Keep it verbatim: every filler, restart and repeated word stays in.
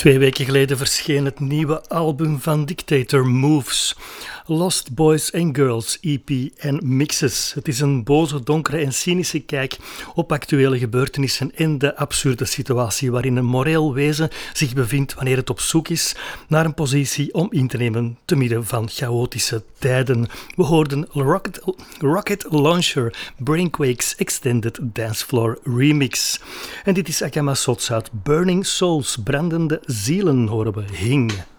Twee weken geleden verscheen het nieuwe album van Dictator, Moves. Lost Boys and Girls, E P en mixes. Het is een boze, donkere en cynische kijk op actuele gebeurtenissen en de absurde situatie waarin een moreel wezen zich bevindt wanneer het op zoek is naar een positie om in te nemen te midden van chaotische tijden. We hoorden Rocket, Rocket Launcher, Brainquake's Extended Dancefloor Remix. En dit is Akama Sots uit Burning Souls, brandende zielen horen we, Hing.